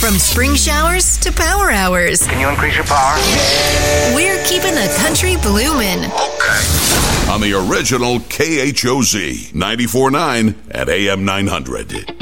From spring showers to power hours, Can you increase your power? we're keeping the country bloomin'. On the original KHOZ 94.9 at AM 900.